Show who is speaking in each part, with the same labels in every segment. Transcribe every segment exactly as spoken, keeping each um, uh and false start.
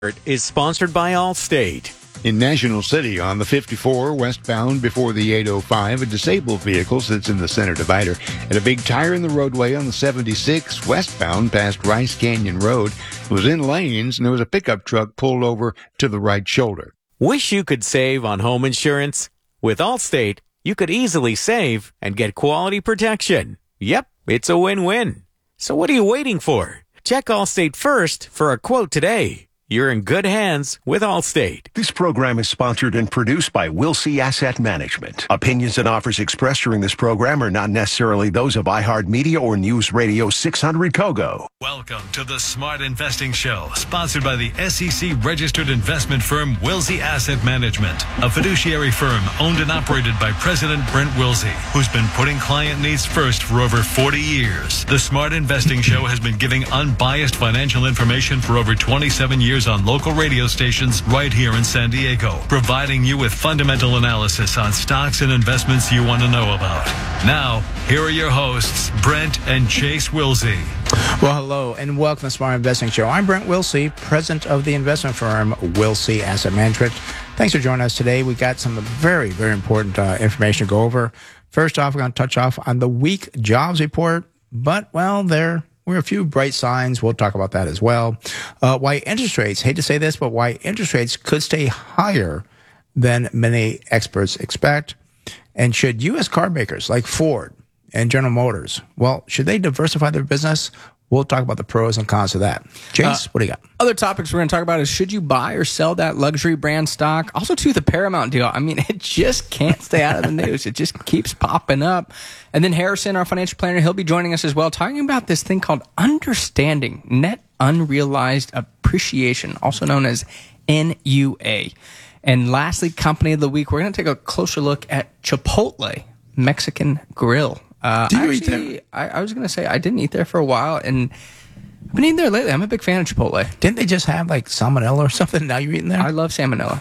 Speaker 1: Is sponsored by Allstate.
Speaker 2: In National City on the fifty-four westbound before the eight oh five, a disabled vehicle sits in the center divider, and a big tire in the roadway on the seventy-six westbound past Rice Canyon Road. It was in lanes, and there was a pickup truck pulled over to the right shoulder.
Speaker 1: Wish you could save on home insurance? With Allstate, you could easily save and get quality protection. Yep, it's a win-win. So what are you waiting for? Check Allstate first for a quote today. You're in good hands with Allstate.
Speaker 3: This program is sponsored and produced by Wilsey Asset Management. Opinions and offers expressed during this program are not necessarily those of iHeartMedia or News Radio six hundred Kogo.
Speaker 4: Welcome to the Smart Investing Show, sponsored by the S E C-registered investment firm Wilsey Asset Management, a fiduciary firm owned and operated by President Brent Wilsey, who's been putting client needs first for over forty years. The Smart Investing Show has been giving unbiased financial information for over twenty-seven years on local radio stations right here in San Diego, providing you with fundamental analysis on stocks and investments you want to know about. Now, here are your hosts, Brent and Chase Wilsey.
Speaker 5: Well, hello, and welcome to the Smart Investing Show. I'm Brent Wilsey, president of the investment firm Wilsey Asset Management. Thanks for joining us today. We got some very, very important uh, information to go over. First off, we're going to touch off on the weak jobs report, but, well, there were a few bright signs. We'll talk about that as well. Uh, why interest rates, hate to say this, but why interest rates could stay higher than many experts expect. And should U S car makers like Ford and General Motors, well, should they diversify their business? We'll talk about the pros and cons of that. Chase, uh, what do you got?
Speaker 6: Other topics we're going to talk about is should you buy or sell that luxury brand stock? Also, too, the Paramount deal. I mean, it just can't stay out of the news. It just keeps popping up. And then Harrison, our financial planner, he'll be joining us as well, talking about this thing called understanding net unrealized appreciation, also known as N U A. And lastly, company of the week, we're going to take a closer look at Chipotle Mexican Grill. Uh,
Speaker 5: Do you
Speaker 6: actually,
Speaker 5: eat there?
Speaker 6: I, I was going to say I didn't eat there for a while, and I've been eating there lately. I'm a big fan of Chipotle.
Speaker 5: Didn't they just have like salmonella or something? Now you're eating there?
Speaker 6: I love salmonella.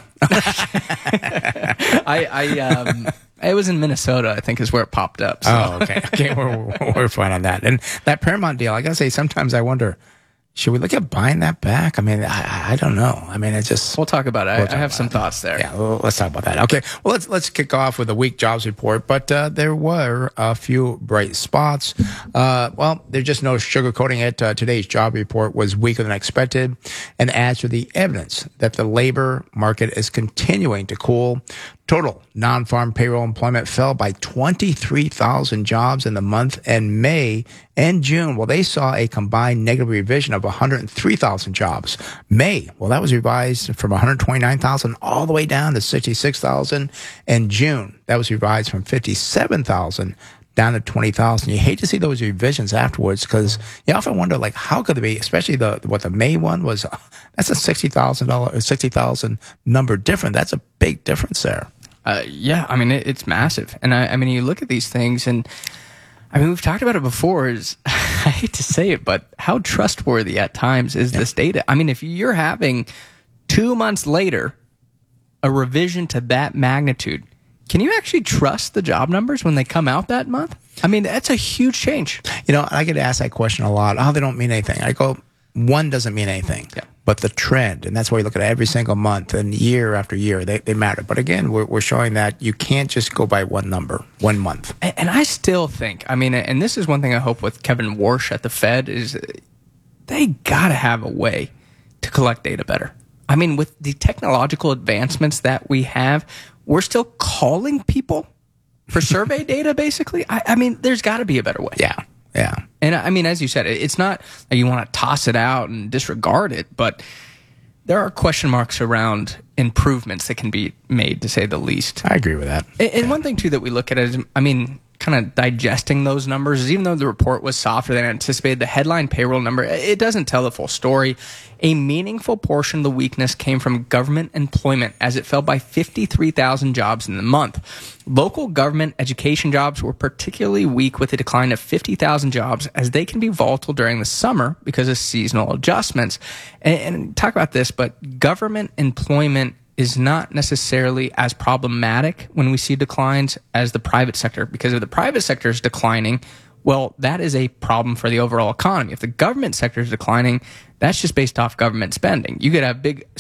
Speaker 6: I, I um, it was in Minnesota, I think, is where it popped up. So.
Speaker 5: Oh, okay. Okay, we're, we're fine on that. And that Paramount deal, I got to say, sometimes I wonder, should we look at buying that back? I mean, I, I don't know. I mean, it's just...
Speaker 6: We'll talk about it.
Speaker 5: We'll
Speaker 6: I, I have some
Speaker 5: it.
Speaker 6: thoughts there.
Speaker 5: Yeah, well, let's talk about that. Okay, well, let's let's kick off with a weak jobs report, but uh, there were a few bright spots. Uh, well, there's just no sugarcoating it. Uh, today's job report was weaker than expected and adds to the evidence that the labor market is continuing to cool. Total non-farm payroll employment fell by twenty-three thousand jobs in the month and May and June. Well, they saw a combined negative revision of one hundred three thousand jobs. May, well, that was revised from one hundred twenty-nine thousand all the way down to sixty-six thousand. And June, that was revised from fifty-seven thousand down to twenty thousand. You hate to see those revisions afterwards because you often wonder, like, how could it be, especially the what the May one was, that's a sixty thousand dollars or sixty thousand number different. That's a big difference there.
Speaker 6: Uh, yeah, I mean, it, it's massive. And I, I mean, you look at these things and, I mean, we've talked about it before, is, I hate to say it, but how trustworthy at times is yeah. this data? I mean, if you're having two months later a revision to that magnitude, can you actually trust the job numbers when they come out that month? I mean, that's a huge change.
Speaker 5: You know, I get asked that question a lot. Oh, they don't mean anything. I go, one doesn't mean anything. Yeah. But the trend, and that's why you look at every single month and year after year, they, they matter. But again, we're, we're showing that you can't just go by one number, one month.
Speaker 6: And, and I still think, I mean, and this is one thing I hope with Kevin Warsh at the Fed, is they got to have a way to collect data better. I mean, with the technological advancements that we have, we're still calling people for survey data, basically. I, I mean, there's got to be a better way.
Speaker 5: Yeah, yeah.
Speaker 6: And I mean, as you said, it's not like you want to toss it out and disregard it, but there are question marks around improvements that can be made, to say the least.
Speaker 5: I agree with that.
Speaker 6: And, and one thing, too, that we look at is, I mean, kind of digesting those numbers is, even though the report was softer than anticipated, the headline payroll number, it doesn't tell the full story. A meaningful portion of the weakness came from government employment, as it fell by fifty-three thousand jobs in the month. Local government education jobs were particularly weak, with a decline of fifty thousand jobs, as they can be volatile during the summer because of seasonal adjustments. And, and talk about this, but government employment is not necessarily as problematic when we see declines as the private sector, because if the private sector is declining, Well, that is a problem for the overall economy. If the government sector is declining, that's just based off government spending. You could have big